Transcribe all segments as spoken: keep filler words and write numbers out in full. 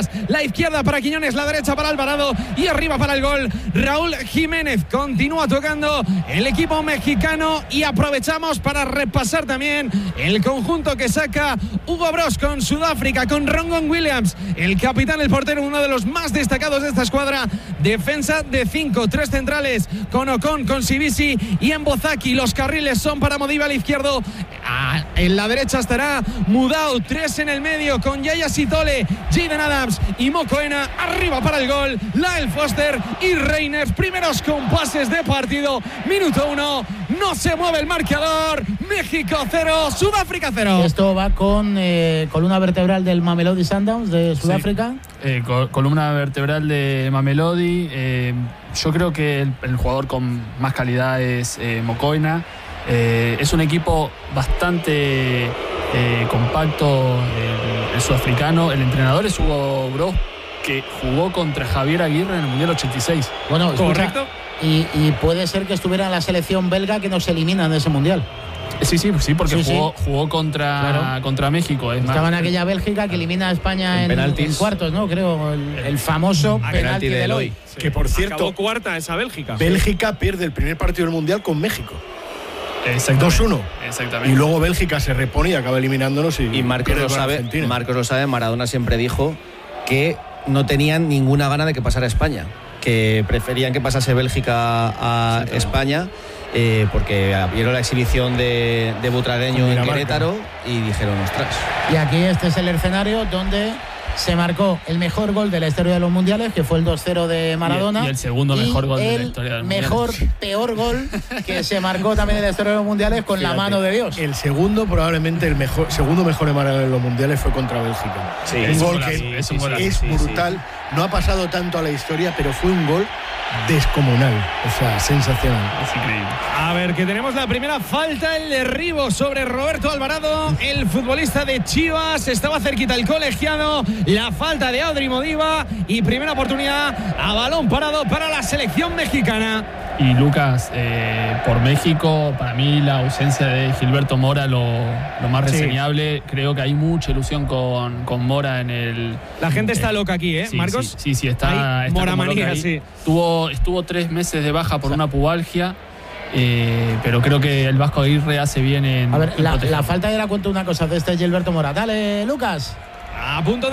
atrás. La izquierda para Quiñones, la derecha para Alvarado y arriba para el gol Raúl Jiménez. Continúa tocando el equipo mexicano y aprovechamos para repasar también el conjunto que saca Hugo Broos con Sudáfrica, con Ronwen Williams, el capitán, el portero, uno de los más destacados de esta escuadra. Defensa de cinco, tres centrales con Ocon, con Sibisi y Mbozaki. Los carriles son para Modiba al izquierdo. Ah, en la derecha estará Mudau, tres en el medio con Yaya Sitole, Jaden Adams y Mokoena. Arriba para el gol Lyle Foster y Reiners. Primeros compases de partido, minuto uno. No se mueve el marcador. México cero, Sudáfrica cero. Esto va con eh, columna vertebral del Mamelodi Sundowns de Sudáfrica. Sí. Eh, col- columna vertebral de Mamelodi. Eh, yo creo que el, el jugador con más calidad es eh, Mokoena. Eh, es un equipo bastante eh, compacto, el, el sudafricano. El entrenador es Hugo Broos, que jugó contra Javier Aguirre en el Mundial ochenta y seis. Bueno, correcto. Y, y puede ser que estuviera en la selección belga que nos eliminan de ese Mundial. Sí, sí, sí, porque sí, jugó, sí. jugó contra, claro. contra México. Es Estaba más, en aquella Bélgica que elimina a España en, en, en cuartos, ¿no? Creo, el, el famoso a penalti, penalti de Eloy. Eloy. Sí. Que por cierto, acabó cuarta esa Bélgica. Bélgica pierde el primer partido del Mundial con México. Exactamente. dos uno. Exactamente. Y luego Bélgica se repone y acaba eliminándonos. Y, Y Marcos pierde lo con sabe, Argentina. Marcos lo sabe, Maradona siempre dijo que no tenían ninguna gana de que pasara España, que preferían que pasase Bélgica a España, eh, porque vieron la exhibición de, de Butragueño en Querétaro y dijeron, ostras. Y aquí este es el escenario donde se marcó el mejor gol de la historia de los mundiales, que fue el dos cero de Maradona. Y, y el segundo mejor gol de la historia de los mundiales. El mejor, peor gol que se marcó también en la historia de los mundiales con Fíjate, la mano de Dios. El segundo, probablemente el mejor, segundo mejor de Maradona en los mundiales fue contra Bélgica. Sí, un es gol un que golazo, es, es un golazo, es sí, brutal. Sí. No ha pasado tanto a la historia, pero fue un gol descomunal. O sea, sensacional. Es increíble. A ver, que tenemos la primera falta, el derribo sobre Roberto Alvarado, el futbolista de Chivas. Estaba cerquita el colegiado. La falta de Adri Modiba y primera oportunidad a balón parado para la selección mexicana. Y Lucas, eh, por México, para mí la ausencia de Gilberto Mora lo, lo más Sí. reseñable. Creo que hay mucha ilusión con, con Mora en el... La gente está eh, loca aquí, ¿eh, sí, Marcos? Sí, sí, sí, está, Hay está Mora como loca manía, ahí. sí. Tuvo, estuvo tres meses de baja por una pubalgia, eh, pero creo que el Vasco Aguirre hace bien en... A ver, en la, proteger. la falta de la cuenta una cosa de este Gilberto Mora. Dale, Lucas. A punto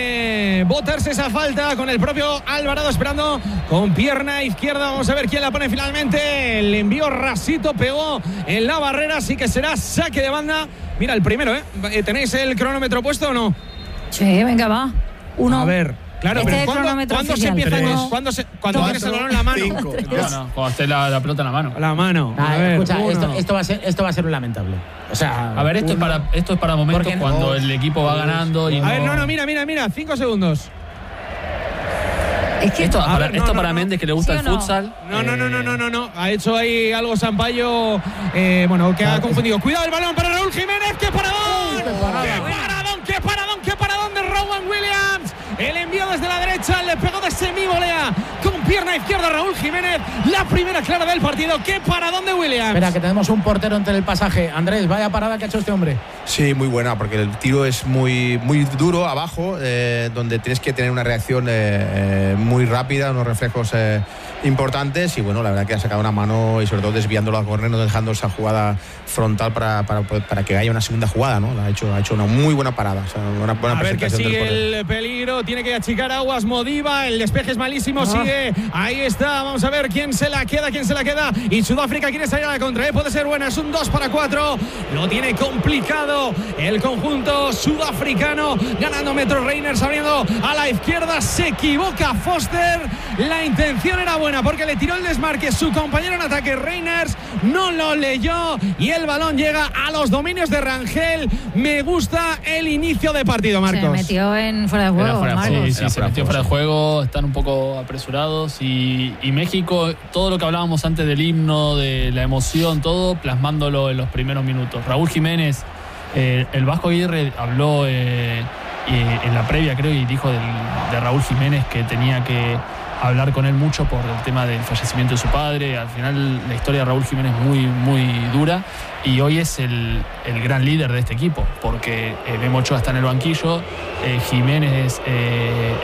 de botarse esa falta con el propio Alvarado esperando con pierna izquierda. Vamos a ver quién la pone finalmente. El envío rasito pegó en la barrera, así que será saque de banda. Mira el primero, ¿eh? ¿Tenéis el cronómetro puesto o no? Sí, venga, va. Uno. A ver, claro, Este pero es el ¿cuándo, cronómetro ¿cuándo se oficial. empieza? Tres, con- ¿Cuándo, se, cuando cuatro, tienes el balón en la mano? cinco, No, no, cuando esté la, la pelota en la mano. La mano. Ah, A ver, escucha, uno. esto, esto, va a ser, esto va a ser un lamentable. O sea, A ver, esto es uno- para, esto es para momentos Porque no- cuando el equipo va ganando y A ver, no, no, mira, mira, mira. Cinco segundos. Es que Esto, A para, ver, no, esto no, para no. Méndez, que le gusta ¿Sí el o no? futsal. No, no, no, no, eh, no, no, no. Ha hecho ahí algo Sampaio, eh, bueno, que ha Claro. confundido. Cuidado el balón para Raúl Jiménez. ¡Qué paradón! qué parada. ¡Qué paradón, qué paradón, qué paradón de Rowan Williams! El envío desde la derecha, le pegó de semivolea con pierna izquierda Raúl Jiménez. La primera clara del partido. ¡Qué paradón de Williams! Espera, que tenemos un portero entre el pasaje. Andrés, vaya parada que ha hecho este hombre. Sí, muy buena, porque el tiro es muy, muy duro abajo, eh, donde tienes que tener una reacción eh, eh, muy rápida, unos reflejos eh, importantes, y bueno, la verdad que ha sacado una mano y sobre todo desviándolo a córner, no dejando esa jugada frontal para, para, para que haya una segunda jugada, ¿no? Ha hecho, ha hecho una muy buena parada, o sea, una buena A ver que presentación del portero. sigue el peligro, tiene que achicar aguas Modiba, el despeje es malísimo, Ah. sigue, ahí está, vamos a ver quién se la queda, quién se la queda, y Sudáfrica quiere salir a la contra, ¿eh? Puede ser buena, es un dos para cuatro, lo tiene complicado el conjunto sudafricano, ganando Metro Reiners, abriendo a la izquierda, se equivoca Foster, la intención era buena porque le tiró el desmarque su compañero en ataque, Reiners no lo leyó y el balón llega a los dominios de Rangel. Me gusta el inicio de partido, Marcos. se metió en fuera de Era juego, fuera de Marcos. juego, sí, sí, Era se fuera de metió juego, fuera de sí. juego, están un poco apresurados y, y México, todo lo que hablábamos antes del himno, de la emoción, todo plasmándolo en los primeros minutos. Raúl Jiménez, eh, el Vasco Aguirre habló eh, eh, en la previa, creo, y dijo del, de Raúl Jiménez que tenía que hablar con él mucho por el tema del fallecimiento de su padre. Al final la historia de Raúl Jiménez es muy, muy dura y hoy es el, el gran líder de este equipo porque eh, Memo Ochoa está en el banquillo, eh, Jiménez eh,